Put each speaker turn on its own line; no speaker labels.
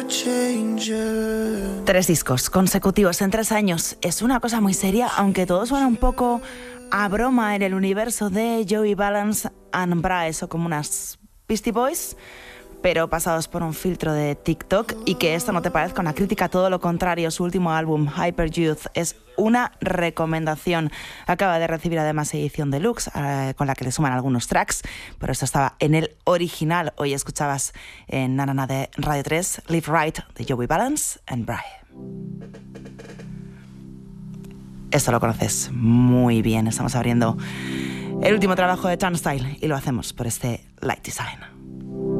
3 discos consecutivos en 3 años. Es una cosa muy seria, aunque todo suena un poco a broma en el universo de Joey Balance and Bryce, o como unas Beastie Boys, pero pasados por un filtro de TikTok. Y que esto no te parezca una crítica, todo lo contrario. Su último álbum, Hyper Youth, es una recomendación. Acaba de recibir además edición deluxe, con la que le suman algunos tracks, pero esto estaba en el original. Hoy escuchabas en Nanana de Radio 3, Live Right, de Joey Balance and Bry. Esto lo conoces muy bien. Estamos abriendo el último trabajo de Turnstile y lo hacemos por este Light Design.